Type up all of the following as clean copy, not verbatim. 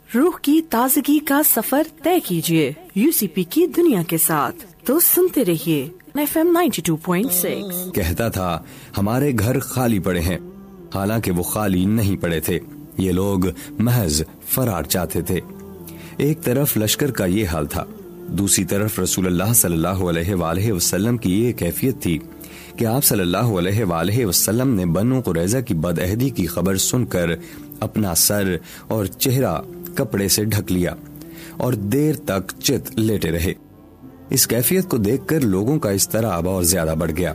रूह की ताजगी का सफर तय कीजिए यूसीपी की दुनिया के साथ। तो सुनते रहिए FM 92.6। कहता था हमारे घर खाली पड़े हैं, हालांकि वो खाली नहीं पड़े थे। ये लोग महज फरार चाहते थे। एक तरफ लश्कर का ये हाल था, दूसरी तरफ रसूलुल्लाह सल्लल्लाहु अलैहि वसल्लम की ये कैफियत थी कि आप सल्लल्लाहु अलैहि वसल्लम ने बनु कुरैज़ा की बदअहदी की खबर सुनकर अपना सर और चेहरा कपड़े से ढक लिया और देर तक चित लेटे रहे। इस कैफियत को देखकर लोगों का इस्तराब और ज्यादा बढ़ गया,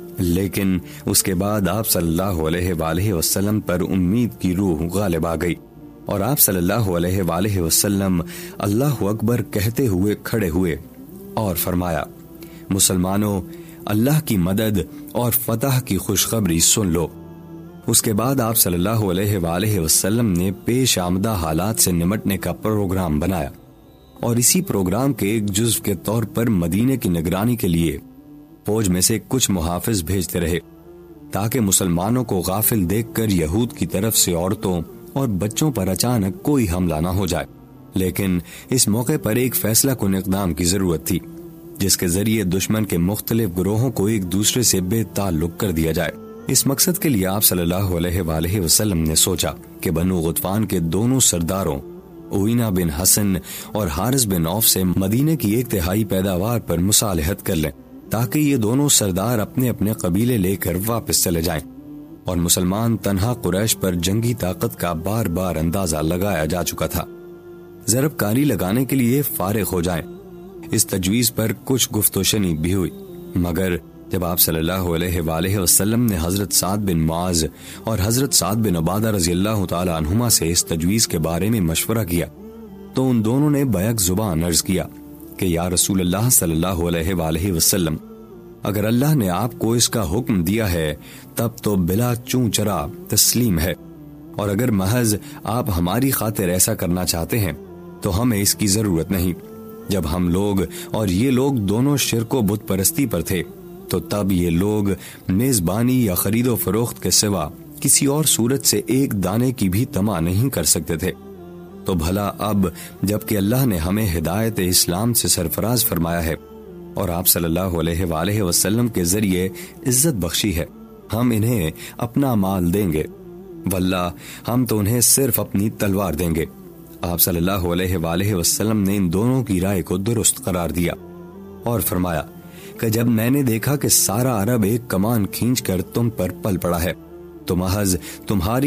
लेकिन उसके बाद आप सल्लल्लाहु अलैहि वसल्लम पर उम्मीद की रूह गालिब आ गई और आप सल्लल्लाहु अलैहि वसल्लम अल्लाहु अकबर कहते हुए खड़े हुए और फरमाया, मुसलमानों, अल्लाह की मदद और फतह की खुशखबरी सुन लो। उसके बाद आप सल्लल्लाहु अलैहि वसल्लम ने पेश आमदा हालात से निमटने का प्रोग्राम बनाया और इसी प्रोग्राम के एक जुज़्व के तौर पर मदीने की निगरानी के लिए फौज में से कुछ मुहाफिज भेजते रहे ताकि मुसलमानों को गाफिल देखकर यहूद की तरफ से औरतों और बच्चों पर अचानक कोई हमला न हो जाए। लेकिन इस मौके पर एक फैसला कुन इक़दाम की जरूरत थी जिसके जरिए दुश्मन के मुख्तलिफ गिरोहों को एक दूसरे से बेताल्लुक कर दिया जाए। इस मकसद के लिए आप सल्लल्लाहु अलैहि वसल्लम ने सोचा कि बनु गुतफान के दोनों सरदारों उइना बिन हसन और हारिस बिन औफ से मदीने की 1/3 पैदावार पर मुसालहत कर लें ताकि ये दोनों सरदार अपने अपने कबीले लेकर वापस चले जाएं और मुसलमान तन्हा कुरैश पर जंगी ताकत का बार बार अंदाजा लगाया जा चुका था, ज़रबकारी लगाने के लिए फारिग हो जाएं। इस तजवीज पर कुछ गुफ्तोशनी भी हुई, मगर जब आप सल्लल्लाहु अलैहि वसल्लम ने हजरत साद बिन मुआज और हजरत साद बिन उबादा रज़ियल्लाहु ताला अन्हुमा से इस तजवीज के बारे में मशवरा किया तो उन दोनों ने बैक जुबान अर्ज किया कि या रसूलल्लाह सल्लल्लाहु अलैहि वसल्लम, अगर अल्लाह ने आपको इसका हुक्म दिया है तब तो बिला चूं चरा तस्लीम है, और अगर महज आप हमारी खातिर ऐसा करना चाहते हैं तो हमें इसकी जरूरत नहीं। जब हम लोग और ये लोग दोनों शिरको बुत परस्ती पर थे तो तब ये लोग मेजबानी या खरीदो फरोख्त के सिवा किसी और सूरत से एक दाने की भी तमा नहीं कर सकते थे। तो भला अब जबकि अल्लाह ने हमें हिदायत इस्लाम से सरफराज फरमाया है और आप सल्लल्लाहु अलैहि वसल्लम के जरिए इज्जत बख्शी है, हम इन्हें अपना माल देंगे, वल्लाह हम तो उन्हें सिर्फ अपनी तलवार देंगे। आप सल्लल्लाहु अलैहि वसल्लम ने इन दोनों की राय को दुरुस्त करार दिया और फरमाया कि जब मैंने देखा कि सारा अरब एक कमान खींचकर तुम पर पल पड़ा है तो महज तुम्हारी